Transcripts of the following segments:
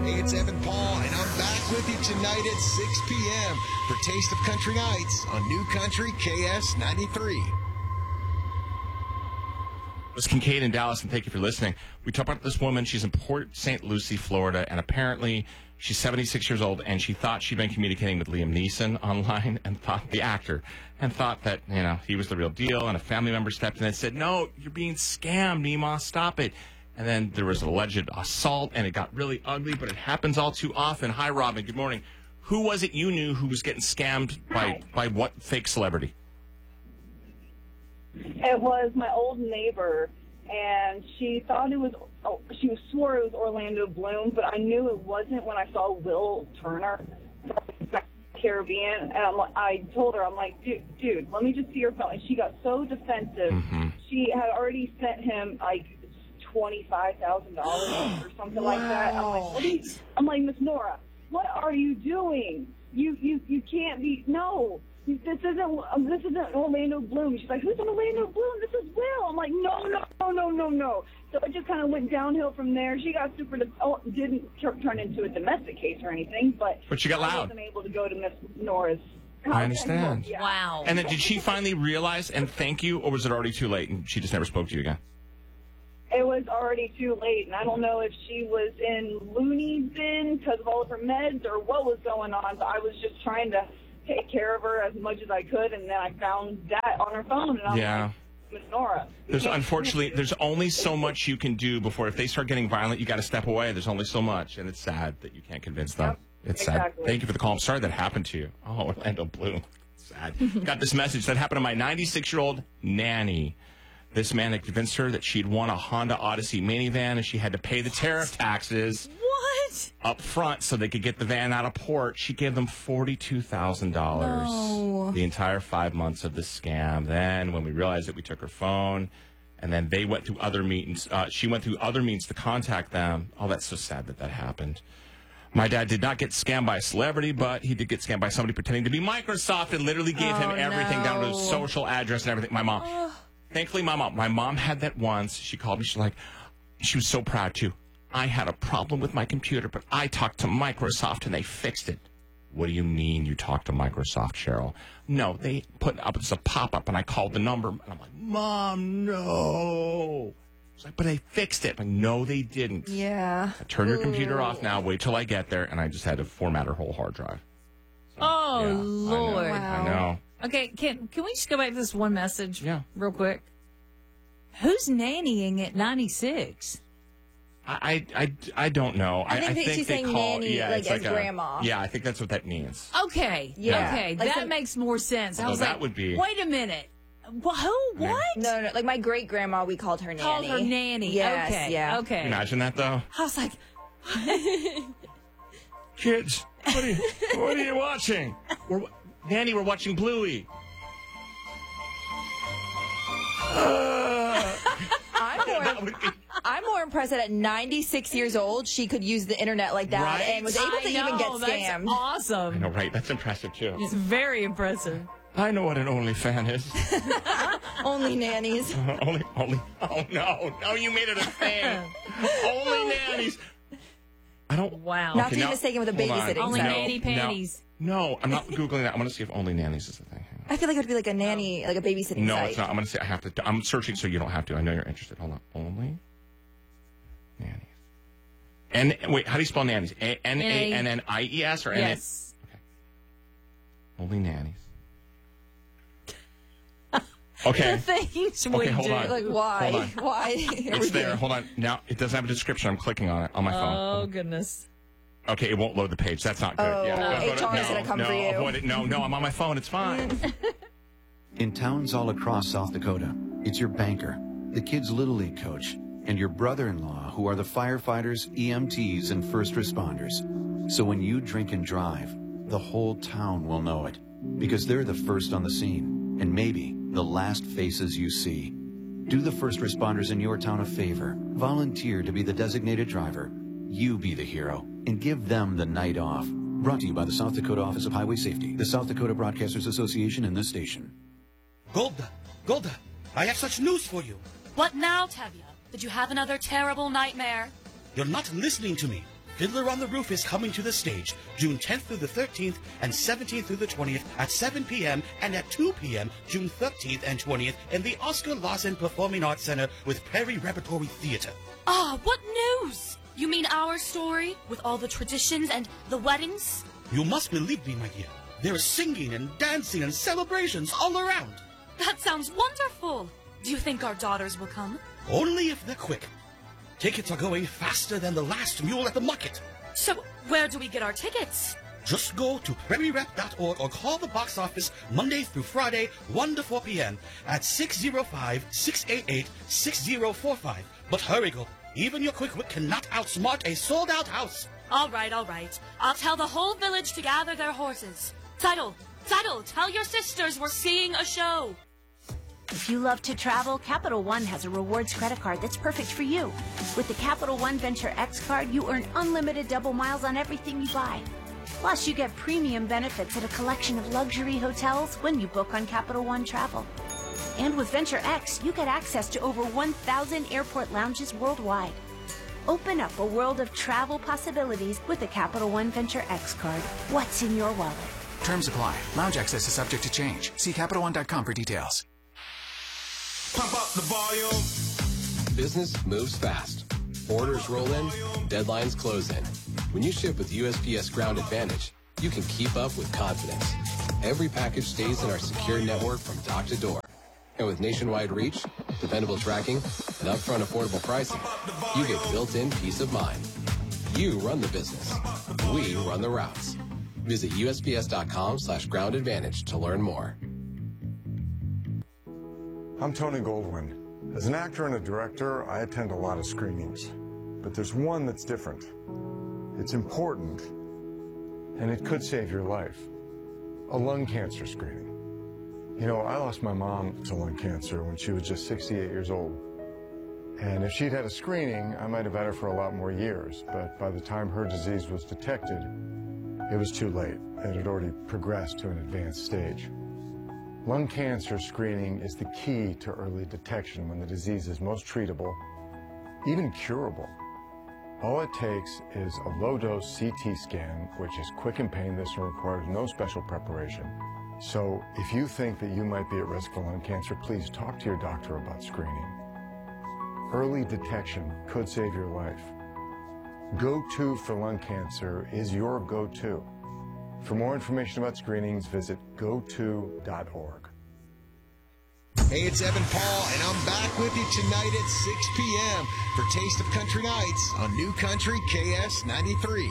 Hey, it's Evan Paul, and I'm back with you tonight at 6 p.m. for Taste of Country Nights on New Country KS 93. It's Kincaid in Dallas, and thank you for listening. We talked about this woman. She's in Port St. Lucie, Florida, and apparently she's 76 years old, and she thought she'd been communicating with Liam Neeson online, and thought, the actor, and thought that, you know, he was the real deal, and a family member stepped in and said, "No, you're being scammed, Nima, stop it." And then there was an alleged assault, and it got really ugly, but it happens all too often. Hi, Robin. Good morning. Who was it you knew who was getting scammed by what fake celebrity? It was my old neighbor, and she thought it was. Oh, she swore it was Orlando Bloom, but I knew it wasn't when I saw Will Turner from Caribbean, and I told her, I'm like, dude, let me just see your phone. And she got so defensive. Mm-hmm. She had already sent him like $25,000 or something like that. I'm like, what are you? I'm like, Miss Nora, what are you doing? You can't be. No. This isn't Orlando Bloom. She's like, who's Orlando Bloom? This is Will. I'm like, no. So it just kind of went downhill from there. She got didn't turn into a domestic case or anything, but she got loud. I wasn't able to go to Miss Nora's house. I understand. Yeah. Wow. And then did she finally realize and thank you, or was it already too late and she just never spoke to you again? It was already too late, and I don't know if she was in Looney's bin because of all of her meds or what was going on, but I was just trying to take care of her as much as I could, and then I found that on her phone, and I'm like, Miss Nora. Unfortunately, there's only so much you can do before, if they start getting violent, you got to step away. There's only so much, and it's sad that you can't convince them. Yep, it's exactly. sad. Thank you for the call. I'm sorry that happened to you. Oh, Orlando Bloom. Sad. Got this message that happened to my 96-year-old nanny. This man had convinced her that she'd won a Honda Odyssey minivan, and she had to pay the tariff taxes up front so they could get the van out of port. She gave them $42,000 the entire 5 months of this scam. Then when we realized it, we took her phone, and then they went through other means. She went through other means to contact them. Oh, that's so sad that happened. My dad did not get scammed by a celebrity, but he did get scammed by somebody pretending to be Microsoft and literally gave him everything down to his social address and everything. My mom. Thankfully, my mom had that once. She called me. She's like, she was so proud, too. I had a problem with my computer, but I talked to Microsoft, and they fixed it. What do you mean you talked to Microsoft, Cheryl? No, they put up as a pop-up, and I called the number, and I'm like, Mom, no. She's like, but they fixed it. I'm like, no, they didn't. Yeah. Turn your computer off now. Wait till I get there, and I just had to format her whole hard drive. So, Lord. I know. Okay, can we just go back to this one message real quick? Who's nannying at 96? I don't know. I think she's saying nanny like as grandma. Yeah, I think that's what that means. Okay. Yeah. Okay, like that makes more sense. I was that like, would be... wait a minute. Who? What? No. Like my great grandma, we called her nanny. Called her nanny. Yes, okay. Yeah. Okay. Can you imagine that though? I was like, kids, what are you watching? Nanny, we're watching Bluey. I'm more impressed that at 96 years old, she could use the internet like that right? and was able to even get scammed. That's awesome. I know, right? That's impressive, too. It's very impressive. I know what an OnlyFan is. Only nannies. only. Oh, no, you made it a thing. Only nannies. I don't. Wow. Not to be mistaken with a babysitting. Only site. nanny panties. No, I'm not Googling that. I'm going to see if Only Nannies is a thing. I feel like it would be like a nanny, like a babysitting No, site. it's not. I'm going to say I have to. I'm searching so you don't have to. I know you're interested. Hold on. Only Nannies. Wait, how do you spell nannies? Nannies or Yes. Okay. Only Nannies. Okay. The things we hold do. on. Like, why? Hold on. Why? It's there. Hold on. Now, it doesn't have a description. I'm clicking on it on my phone. Oh, goodness. Okay, it won't load the page. That's not good. Oh, yeah. HR is going to come for you. Avoid it. No, I'm on my phone. It's fine. In towns all across South Dakota, it's your banker, the kids' Little League coach, and your brother-in-law who are the firefighters, EMTs, and first responders. So when you drink and drive, the whole town will know it, because they're the first on the scene, and maybe the last faces you see. Do the first responders in your town a favor. Volunteer to be the designated driver. You be the hero, and give them the night off. Brought to you by the South Dakota Office of Highway Safety, the South Dakota Broadcasters Association, and this station. Golda, I have such news for you. What now, Tevye? Did you have another terrible nightmare? You're not listening to me. Fiddler on the Roof is coming to the stage June 10th through the 13th and 17th through the 20th at 7 p.m. and at 2 p.m. June 13th and 20th in the Oscar Lawson Performing Arts Center with Prairie Repertory Theater. Ah, what news? You mean our story with all the traditions and the weddings? You must believe me, my dear. There is singing and dancing and celebrations all around. That sounds wonderful. Do you think our daughters will come? Only if they're quick. Tickets are going faster than the last mule at the market. So, where do we get our tickets? Just go to prairierep.org or call the box office Monday through Friday, 1 to 4 p.m. at 605-688-6045. But hurry, girl. Even your quick wit cannot outsmart a sold-out house. All right, all right. I'll tell the whole village to gather their horses. Tidal, tell your sisters we're seeing a show. If you love to travel, Capital One has a rewards credit card that's perfect for you. With the Capital One Venture X card, you earn unlimited double miles on everything you buy. Plus, you get premium benefits at a collection of luxury hotels when you book on Capital One Travel. And with Venture X, you get access to over 1,000 airport lounges worldwide. Open up a world of travel possibilities with the Capital One Venture X card. What's in your wallet? Terms apply. Lounge access is subject to change. See CapitalOne.com for details. Pump up the volume. Business moves fast. Orders roll in, deadlines close in. When you ship with USPS Ground Advantage, you can keep up with confidence. Every package stays in our secure network from dock to door. And with nationwide reach, dependable tracking, and upfront affordable pricing, you get built-in peace of mind. You run the business. We run the routes. Visit USPS.com/Ground Advantage to learn more. I'm Tony Goldwyn. As an actor and a director, I attend a lot of screenings. But there's one that's different. It's important, and it could save your life. A lung cancer screening. You know, I lost my mom to lung cancer when she was just 68 years old. And if she'd had a screening, I might have had her for a lot more years. But by the time her disease was detected, it was too late. It had already progressed to an advanced stage. Lung cancer screening is the key to early detection when the disease is most treatable, even curable. All it takes is a low-dose CT scan, which is quick and painless and requires no special preparation. So if you think that you might be at risk for lung cancer, please talk to your doctor about screening. Early detection could save your life. Go-To for lung cancer is your go-to. For more information about screenings, visit goto.org. Hey, it's Evan Paul, and I'm back with you tonight at 6 p.m. for Taste of Country Nights on New Country KS 93.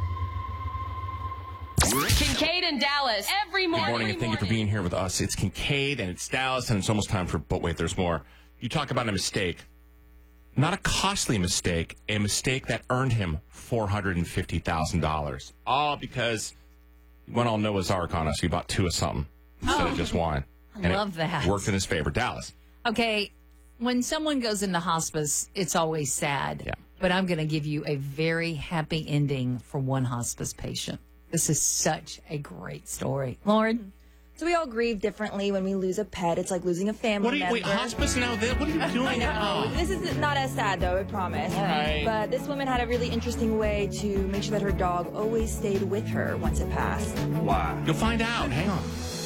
Kincaid and Dallas every morning. Good morning, and thank you for being here with us. It's Kincaid, and it's Dallas, and it's almost time for But Wait, There's More. You talk about a mistake. Not a costly mistake, a mistake that earned him $450,000. All because he went all Noah's Ark on us. He bought two of something instead of just one. I love that. Worked in his favor. Dallas. Okay, when someone goes into hospice, it's always sad. Yeah. But I'm going to give you a very happy ending for one hospice patient. This is such a great story. Lauren? So we all grieve differently when we lose a pet. It's like losing a family member. Wait, hospice now? What are you doing? I know. This is not as sad, though, I promise. All right. But this woman had a really interesting way to make sure that her dog always stayed with her once it passed. Wow. You'll find out. Hang on.